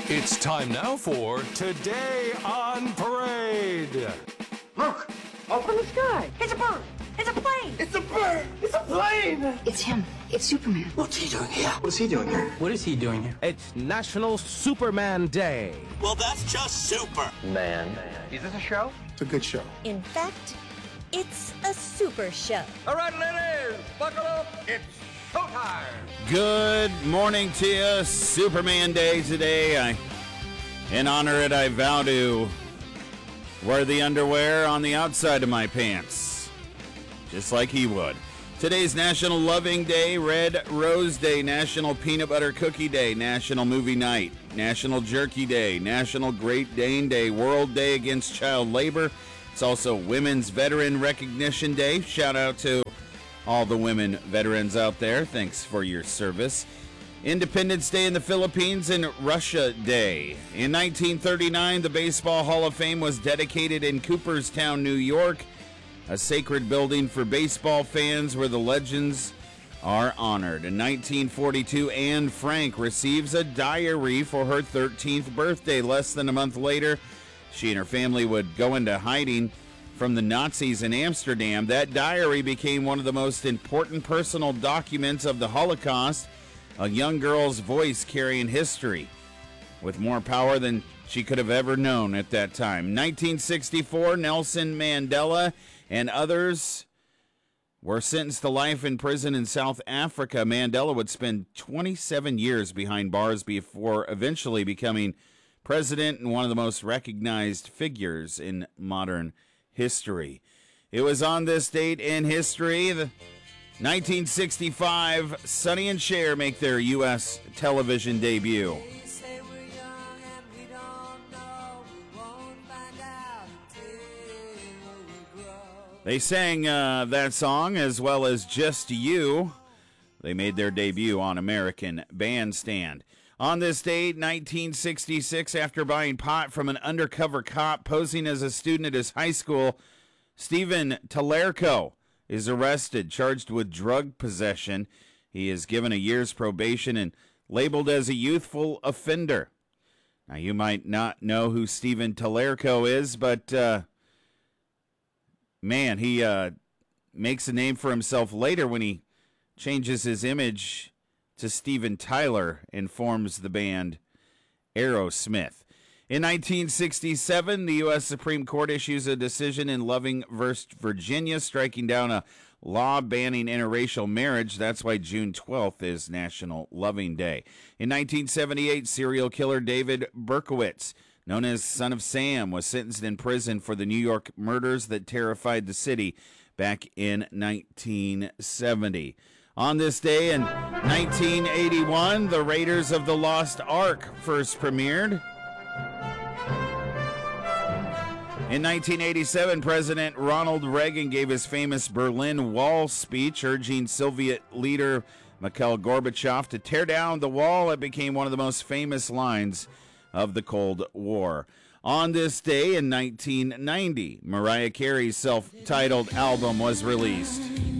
It's time now for Today on Parade. Look, up in the sky. It's a bird. It's a plane. It's a bird. It's a plane. It's him. It's Superman. What's he doing here? What is he doing here? What is he doing here? It's National Superman Day. Well, that's just super. Man. Is this a show? It's a good show. In fact, it's a super show. All right, ladies, buckle up. It's showtime. Good morning to you. Superman Day today. In honor of it, I vow to wear the underwear on the outside of my pants, just like he would. Today's National Loving Day, Red Rose Day, National Peanut Butter Cookie Day, National Movie Night, National Jerky Day, National Great Dane Day, World Day Against Child Labor. It's also Women's Veteran Recognition Day. Shout out to all the women veterans out there. Thanks for your service. Independence Day in the Philippines and Russia Day. In 1939, the Baseball Hall of Fame was dedicated in Cooperstown, New York, a sacred building for baseball fans where the legends are honored. In 1942, Anne Frank receives a diary for her 13th birthday. Less than a month later, she and her family would go into hiding from the Nazis in Amsterdam. That diary became one of the most important personal documents of the Holocaust, a young girl's voice carrying history with more power than she could have ever known at that time. 1964, Nelson Mandela and others were sentenced to life in prison in South Africa. Mandela would spend 27 years behind bars before eventually becoming president and one of the most recognized figures in modern history. It was on this date in history, 1965, Sonny and Cher make their U.S. television debut. They sang that song as well as Just You. They made their debut on American Bandstand. On this date, 1966, after buying pot from an undercover cop posing as a student at his high school, Stephen Talerco is arrested, charged with drug possession. He is given a year's probation and labeled as a youthful offender. Now, you might not know who Stephen Talerco is, but, man, he makes a name for himself later when he changes his image to Steven Tyler and forms the band Aerosmith. In 1967, the U.S. Supreme Court issues a decision in Loving v. Virginia, striking down a law banning interracial marriage. That's why June 12th is National Loving Day. In 1978, serial killer David Berkowitz, known as Son of Sam, was sentenced in prison for the New York murders that terrified the city back in 1970. On this day in 1981, the Raiders of the Lost Ark first premiered. In 1987, President Ronald Reagan gave his famous Berlin Wall speech, urging Soviet leader Mikhail Gorbachev to tear down the wall. It became one of the most famous lines of the Cold War. On this day in 1990, Mariah Carey's self-titled album was released.